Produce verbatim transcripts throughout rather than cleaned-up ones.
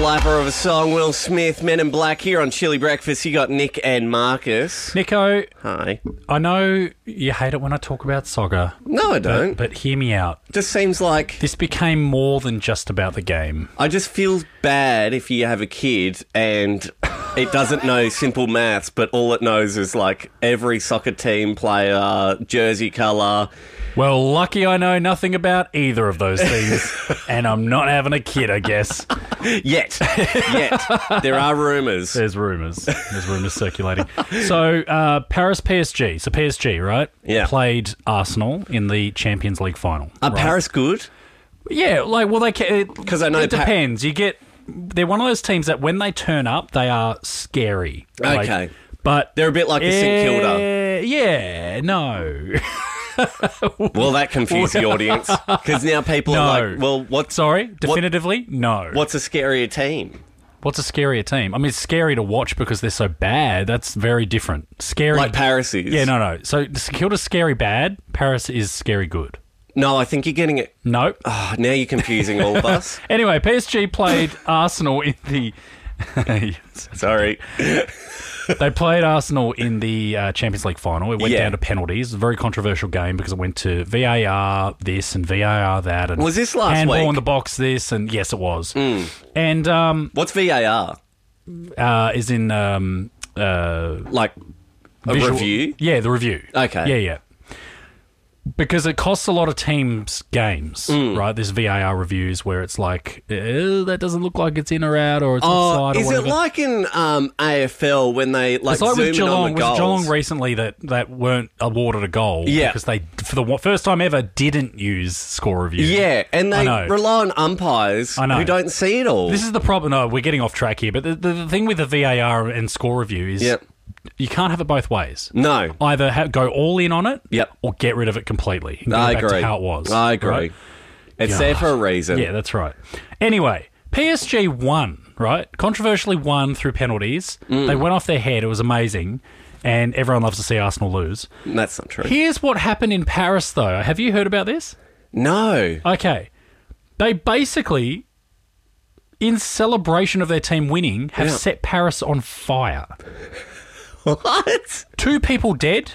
slapper of a song. Will Smith, Men in Black here on Chili Breakfast. You got Nick and Marcus. Nico, Hi. I know you hate it when I talk about soccer. No, I don't. But, but hear me out. Just seems like This became more than just about the game. I just feel bad if you have a kid and it doesn't know simple maths, but all it knows is like every soccer team player, jersey colour. Well, lucky I know nothing about either of those things, and I'm not having a kid, I guess. Yet. Yet. There are rumours. There's rumours. There's rumours circulating. So, uh, Paris P S G. So, P S G, right? Yeah. Played Arsenal in the Champions League final. Are right? Paris good? Yeah, like, well, they can. Because I know it Pa- depends. You get. They're one of those teams that when they turn up, they are scary. Like, Okay. but They're a bit like a St Kilda. Yeah, no. Well, that confused the audience because now people No. are like, well, what's, Sorry, definitively, no. what's a scarier team? What's a scarier team? I mean, it's scary to watch because they're so bad. That's very different. Scary. Like Paris is. Yeah, no, no. So St Kilda's scary bad. Paris is scary good. No, I think you're getting it. No. Oh, now you're confusing all of us. Anyway, P S G played Arsenal in the... Sorry. They played Arsenal in the uh, Champions League final. It went Yeah. down to penalties. It was a very controversial game because it went to V A R this and V A R that. And Was this last handball week? in the box this, and yes, it was. And um, What's V A R? uh, is in um, uh, Like a visual- review? Yeah, the review. Okay. Yeah, yeah. Because it costs a lot of teams games, Mm. right? This V A R reviews where it's like, eh, that doesn't look like it's in or out or it's Oh, offside or is it whatever. like in um, A F L when they like It's like zoom with in on Geelong, the with goals? Geelong recently that, that weren't awarded a goal Yeah. because they, for the first time ever, didn't use score review. Yeah, and I they know. rely on umpires I know. who don't see it all. This is the problem. No, we're getting off track here, but the, the, the thing with the V A R and score review is Yep. you can't have it both ways. No. Either ha- go all in on it Yep. or get rid of it completely and go I back agree. to how it was. I agree. right? It's there for a reason. Yeah, that's right. Anyway, P S G won, right? Controversially won through penalties. Mm. They went off their head. It was amazing. And everyone loves to see Arsenal lose. That's not true. Here's what happened in Paris, though. Have you heard about this? No. Okay. They basically, in celebration of their team winning, have Yeah. set Paris on fire. What? Two people dead.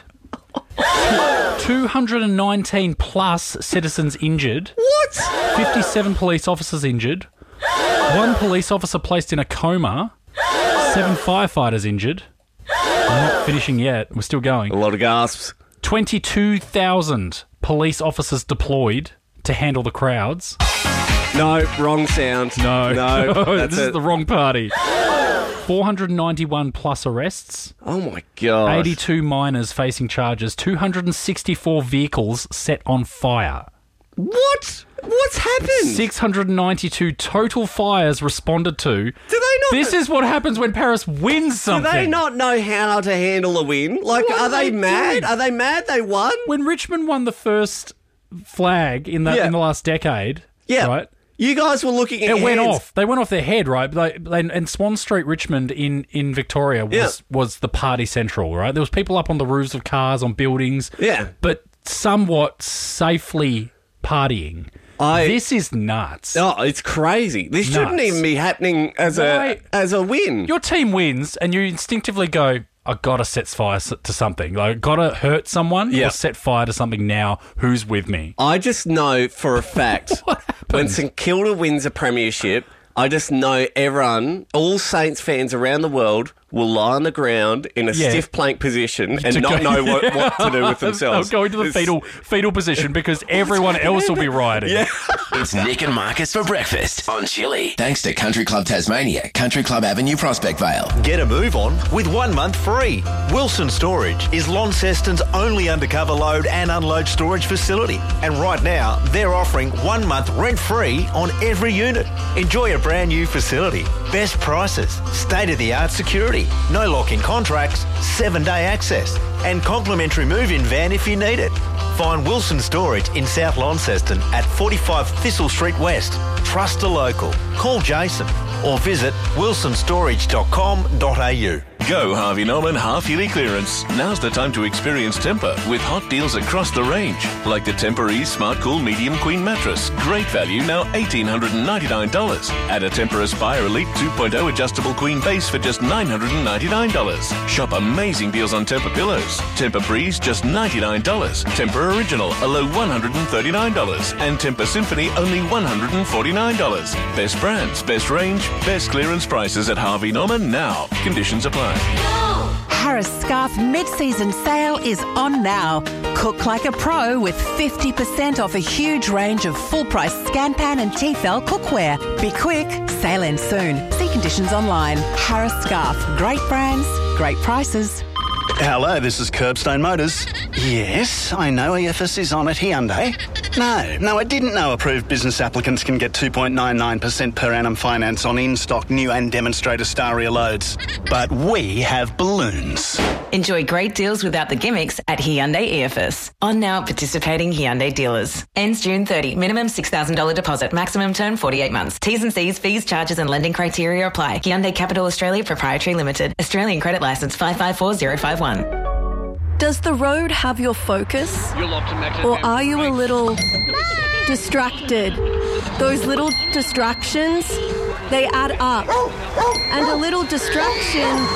two hundred nineteen plus citizens injured. What? fifty-seven police officers injured. One police officer placed in a coma. Seven firefighters injured. I'm not finishing yet. We're still going. A lot of gasps. twenty-two thousand police officers deployed to handle the crowds. No, wrong sound. No. No. That's this is it. the wrong party. four hundred ninety-one plus arrests. Oh my gosh. eighty-two minors facing charges. two hundred sixty-four vehicles set on fire. What? What's happened? six hundred ninety-two total fires responded to. Do they not? This is what happens when Paris wins Do something. they not know how to handle a win? Like, What are are they, they mad? doing? Are they mad they won? When Richmond won the first flag in the Yeah. in the last decade, Yeah. right? You guys were looking at It went hands. off. They went off their head, right? They, they, and Swan Street, Richmond, in, in Victoria, was Yeah. was the party central, right? There was people up on the roofs of cars, on buildings, Yeah. but somewhat safely partying. I- this is nuts. Oh, it's crazy. This shouldn't Nuts. even be happening as Why? a as a win. Your team wins, and you instinctively go, "I gotta set fire s- to something. Like, gotta hurt someone Yeah. or set fire to something now. Who's with me?" I just know for a fact when St Kilda wins a premiership, I just know everyone, all Saints fans around the world, will lie on the ground in a Yeah. stiff plank position and To not go- know what, what to do with themselves. They'll go into the It's- fetal fetal position because everyone else will be rioting. Yeah. It's Nick and Marcus for breakfast on Chili. Thanks to Country Club Tasmania, Country Club Avenue, Prospect Vale. Get a move on with one month free. Wilson Storage is Launceston's only undercover load and unload storage facility. And right now, they're offering one month rent-free on every unit. Enjoy a brand new facility, best prices, state-of-the-art security, no lock-in contracts, seven-day access, and complimentary move-in van if you need it. Find Wilson Storage in South Launceston at forty-five Thistle Street West. Trust a local. Call Jason or visit wilson storage dot com dot a u. Go Harvey Norman half-yearly clearance. Now's the time to experience Tempur with hot deals across the range. Like the Tempur Ease Smart Cool Medium Queen Mattress. Great value, now one thousand eight hundred ninety-nine dollars. Add a Tempur Aspire Elite two point oh adjustable queen base for just nine hundred ninety-nine dollars. Shop amazing deals on Tempur pillows. Tempur Breeze, just ninety-nine dollars. Tempur Original, a low one hundred thirty-nine dollars. And Tempur Symphony, only one hundred forty-nine dollars. Best brands, best range, best clearance prices at Harvey Norman now. Conditions apply. Harris Scarf mid-season sale is on now. Cook like a pro with fifty percent off a huge range of full-price Scanpan and Tefal cookware. Be quick, sale ends soon. See conditions online. Harris Scarf. Great brands, great prices. Hello, this is Curbstone Motors. Yes, I know E F S is on at Hyundai. No, no, I didn't know approved business applicants can get two point nine nine percent per annum finance on in-stock new and demonstrator Staria loads. But we have balloons. Enjoy great deals without the gimmicks at Hyundai E F S. On now at participating Hyundai dealers. Ends June thirtieth. Minimum six thousand dollars deposit. Maximum term forty-eight months. T's and C's, fees, charges and lending criteria apply. Hyundai Capital Australia Proprietary Limited. Australian credit licence five five four zero five one. Does the road have your focus? Or are you a little distracted? Those little distractions, they add up. And a little distraction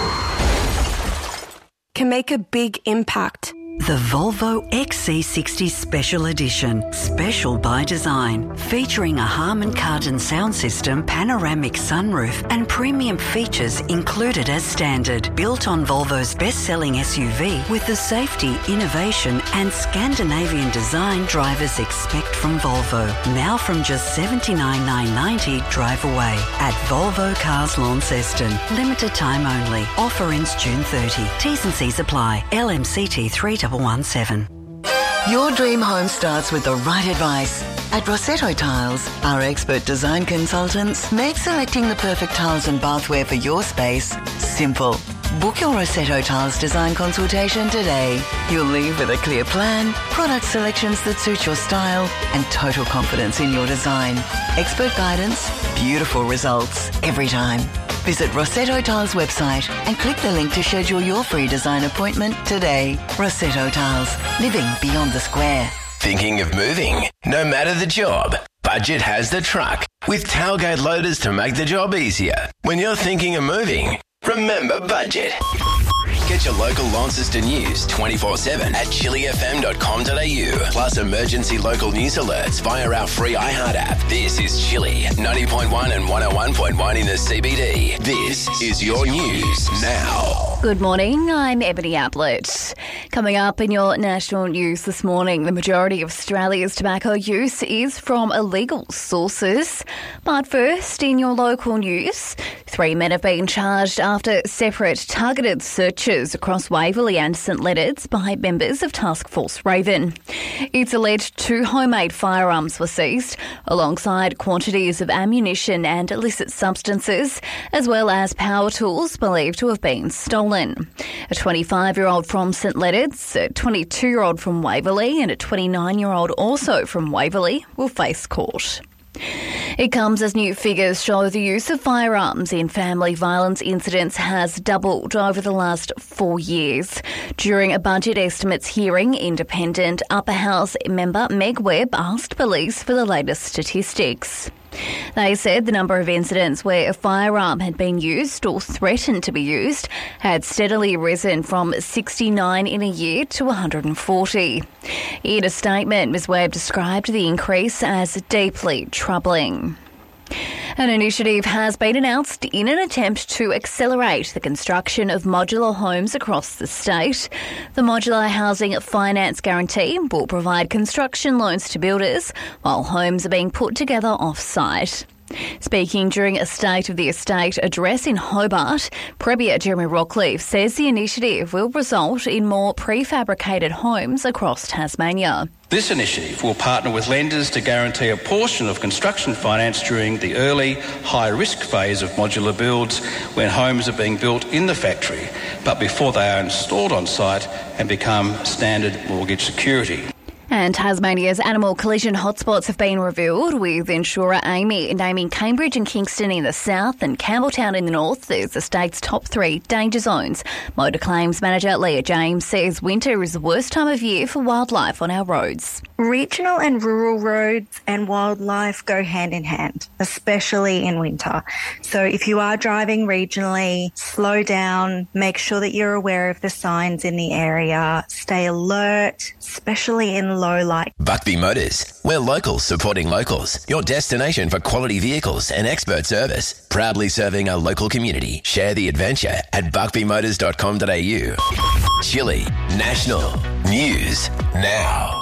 can make a big impact. The Volvo X C sixty Special Edition, special by design, featuring a Harman Kardon sound system, panoramic sunroof and premium features included as standard. Built on Volvo's best-selling S U V with the safety, innovation and Scandinavian design drivers expect from Volvo. Now from just seventy-nine thousand nine hundred ninety dollars drive away at Volvo Cars Launceston. Limited time only. Offer ends June thirtieth. T's and C's apply. L M C T three one one seven. Your dream home starts with the right advice. At Rossetto Tiles, our expert design consultants make selecting the perfect tiles and bathware for your space simple. Book your Rossetto Tiles design consultation today. You'll leave with a clear plan, product selections that suit your style, and total confidence in your design. Expert guidance, beautiful results every time. Visit Rossetto Tiles website and click the link to schedule your free design appointment today. Rossetto Tiles, living beyond the square. Thinking of moving? No matter the job, Budget has the truck with tailgate loaders to make the job easier. When you're thinking of moving, remember Budget. Get your local Launceston news twenty-four seven at chili f m dot com dot a u. Plus emergency local news alerts via our free iHeart app. This is Chili, ninety point one and one oh one point one in the C B D. This is your news now. Good morning, I'm Ebony Ablett. Coming up in your national news this morning, the majority of Australia's tobacco use is from illegal sources. But first, in your local news, three men have been charged after separate targeted searches across Waverley and St Leonards by members of Task Force Raven. It's alleged two homemade firearms were seized, alongside quantities of ammunition and illicit substances, as well as power tools believed to have been stolen. A twenty-five-year-old from St Leonards, a twenty-two-year-old from Waverley and a twenty-nine-year-old also from Waverley will face court. It comes as new figures show the use of firearms in family violence incidents has doubled over the last four years. During a budget estimates hearing, independent Upper House member Meg Webb asked police for the latest statistics. They said the number of incidents where a firearm had been used or threatened to be used had steadily risen from sixty-nine in a year to one hundred forty. In a statement, Miz Webb described the increase as deeply troubling. An initiative has been announced in an attempt to accelerate the construction of modular homes across the state. The Modular Housing Finance Guarantee will provide construction loans to builders while homes are being put together off-site. Speaking during a State of the Estate address in Hobart, Premier Jeremy Rockliff says the initiative will result in more prefabricated homes across Tasmania. This initiative will partner with lenders to guarantee a portion of construction finance during the early, high-risk phase of modular builds when homes are being built in the factory, but before they are installed on site and become standard mortgage security. And Tasmania's animal collision hotspots have been revealed, with insurer Amy naming Cambridge and Kingston in the south and Campbelltown in the north as the state's top three danger zones. Motor claims manager Leah James says winter is the worst time of year for wildlife on our roads. Regional and rural roads and wildlife go hand in hand, especially in winter. So if you are driving regionally, slow down, make sure that you're aware of the signs in the area, stay alert, especially in low light. Buckby Motors. We're locals supporting locals. Your destination for quality vehicles and expert service. Proudly serving a local community. Share the adventure at buckby motors dot com dot a u. Chile National News Now.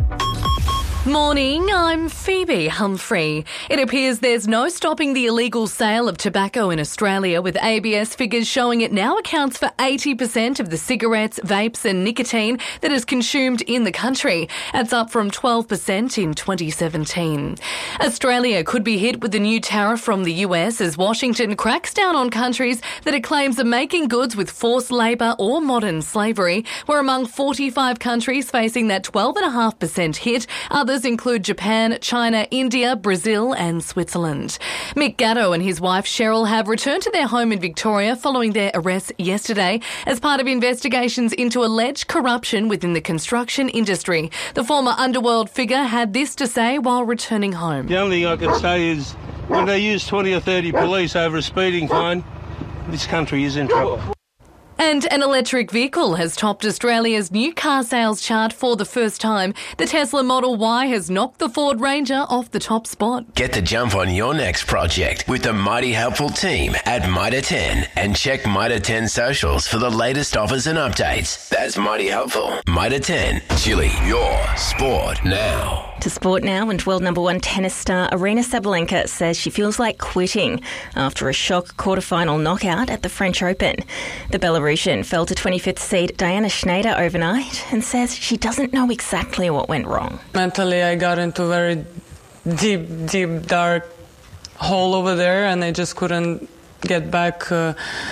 Morning, I'm Phoebe Humphrey. It appears there's no stopping the illegal sale of tobacco in Australia, with A B S figures showing it now accounts for eighty percent of the cigarettes, vapes and nicotine that is consumed in the country. That's up from twelve percent in twenty seventeen. Australia could be hit with a new tariff from the U S as Washington cracks down on countries that it claims are making goods with forced labour or modern slavery. We're among forty-five countries facing that twelve point five percent hit. Others include Japan, China, India, Brazil and Switzerland. Mick Gatto and his wife Cheryl have returned to their home in Victoria following their arrest yesterday as part of investigations into alleged corruption within the construction industry. The former underworld figure had this to say while returning home. The only thing I can say is when they use twenty or thirty police over a speeding fine, this country is in trouble. And an electric vehicle has topped Australia's new car sales chart for the first time. The Tesla Model Y has knocked the Ford Ranger off the top spot. Get the jump on your next project with the mighty helpful team at Mitre ten and check Mitre ten socials for the latest offers and updates. That's mighty helpful. Mitre ten, Chile, your sport now. To sport now, and world number one tennis star Aryna Sabalenka says she feels like quitting after a shock quarterfinal knockout at the French Open. The Belarusian fell to twenty-fifth seed Diana Schneider overnight and says she doesn't know exactly what went wrong. Mentally, I got into a very deep, deep, dark hole over there, and I just couldn't get back uh,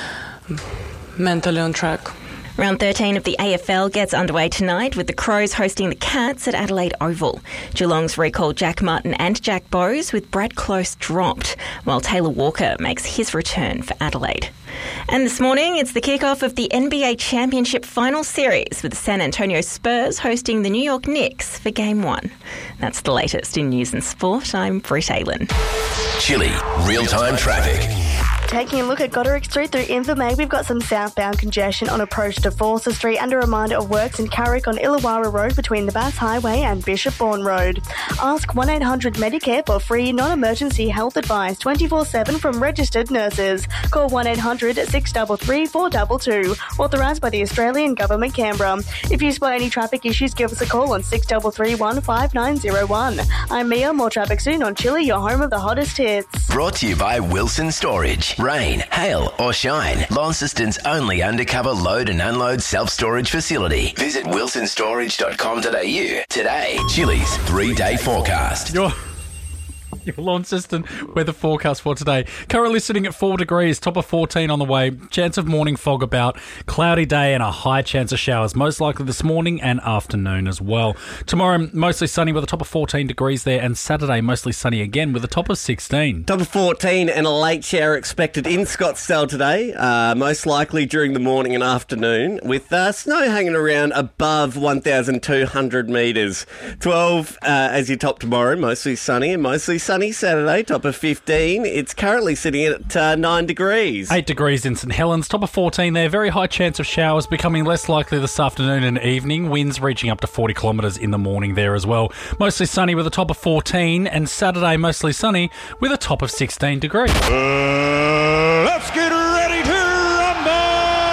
mentally on track. Round thirteen of the A F L gets underway tonight with the Crows hosting the Cats at Adelaide Oval. Geelong's recalled Jack Martin and Jack Bowes with Brad Close dropped, while Taylor Walker makes his return for Adelaide. And this morning, it's the kickoff of the N B A Championship Final Series with the San Antonio Spurs hosting the New York Knicks for Game one. That's the latest in news and sport. I'm Britt Aylen. Chile real-time traffic. Taking a look at Goderick Street through Invermay, we've got some southbound congestion on approach to Forster Street and a reminder of works in Carrick on Illawarra Road between the Bass Highway and Bishop Bourne Road. Ask one eight hundred Medicare for free non-emergency health advice twenty-four seven from registered nurses. Call one eight hundred six three three four two two. Authorised by the Australian Government, Canberra. If you spot any traffic issues, give us a call on six three three one five nine zero one. I'm Mia. More traffic soon on Chile, your home of the hottest hits. Brought to you by Wilson Storage. Rain, hail or shine, Launceston's only undercover load and unload self-storage facility. Visit wilson storage dot com dot a u today. Chile's three-day forecast. Your, your Launceston weather forecast for today. Currently sitting at four degrees, top of fourteen on the way. Chance of morning fog about. Cloudy day and a high chance of showers, most likely this morning and afternoon as well. Tomorrow, mostly sunny with a top of fourteen degrees there, and Saturday, mostly sunny again with a top of sixteen. Top of fourteen and a late shower expected in Scottsdale today, uh, most likely during the morning and afternoon, with uh, snow hanging around above one thousand two hundred metres. twelve uh, as your top tomorrow, mostly sunny, and mostly sunny Saturday, top of fifteen. It's currently sitting at uh, nine degrees. eight degrees in St Helens, top of fourteen there. Very high chance of showers, becoming less likely this afternoon and evening. Winds reaching up to forty kilometres in the morning there as well. Mostly sunny with a top of fourteen, and Saturday mostly sunny with a top of sixteen degrees. Uh, let's get ready to rumble!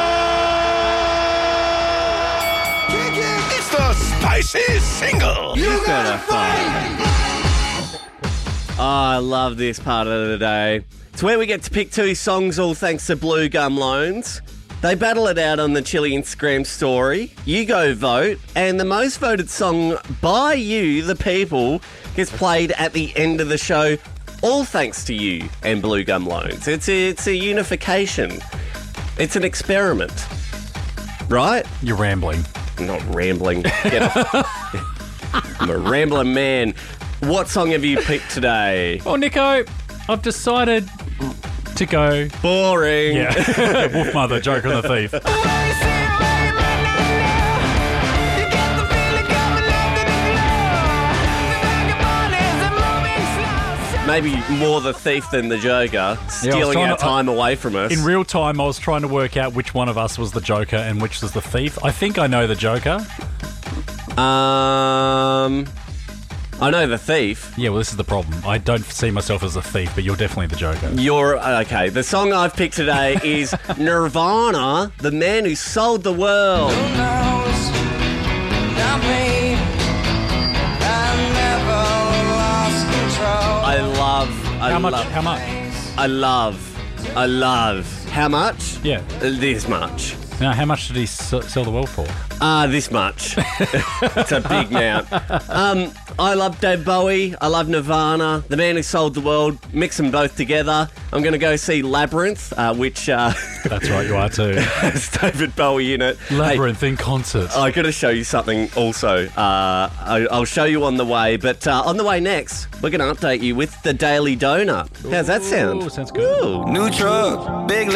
It's the spicy single. You gotta fight. Oh, I love this part of the day. It's where we get to pick two songs, all thanks to Blue Gum Loans. They battle it out on the Chili Instagram story. You go vote, and the most voted song by you, the people, gets played at the end of the show, all thanks to you and Blue Gum Loans. It's a, it's a unification. It's an experiment. Right? You're rambling. I'm not rambling. Get off. I'm a rambling man. What song have you picked today? Well, Nico, I've decided to go... Boring. Yeah. Wolf Mother, Joker and the Thief. Maybe more the thief than the Joker, stealing trying our to- time away from us. In real time, I was trying to work out which one of us was the Joker and which was the thief. I think I know the Joker. Um, I know the thief. Yeah, well, this is the problem. I don't see myself as a thief, but you're definitely the Joker. You're okay. The song I've picked today is Nirvana, The Man Who Sold the World. I love. I How much? Love, How much? I love. I love. How much? Yeah. Uh, This much. Now, how much did he s- sell the world for? Ah, uh, this much. It's a big amount. Um, I love Dave Bowie. I love Nirvana. The Man Who Sold the World. Mix them both together. I'm going to go see Labyrinth, uh, which uh, That's right, you are too. has David Bowie in it. Labyrinth in concert. I got to show you something also. Uh, I, I'll show you on the way. But uh, on the way next, we're going to update you with the Daily Donut. How's that sound? Ooh, sounds good. Ooh. New truck, big